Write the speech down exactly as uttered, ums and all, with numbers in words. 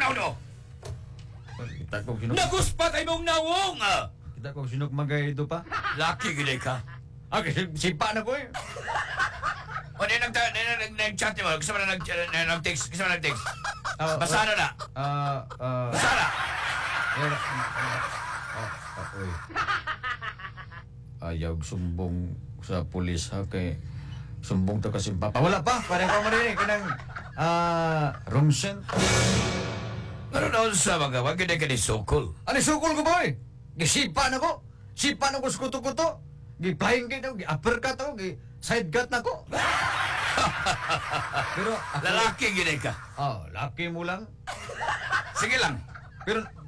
Ikaw no! Kita ko sinok. Naguspat ay mong nawong! ah. Kita ko sinok magay ito pa. Laki gini ka. Ah, kasi sipa na ko eh. O, di nag- nag- nag- nag-chat niyo mo. Gusto mo na nag- nag- nag-text? Gusto mo na nag-text? Ah, Basa na na. Ah, ah. Basa na. Eh, ah, ah, oy. Ayaw sumbong sa pulis ha kay sumbong ta kasi papa. Wala pa, parang ko marinig kanang ah, Romsen. Ano na sa mga wag gini ka ni sukol? Ano sukol ko boy? Gisipa na ko. Sipa na ko sa kuto-kuto. Gi-flying gate ako, gi-uppercut ako, gi-side cut na ko. Pero ako, Lalaki gini ka. oh, laki mo lang. Sige lang. Pero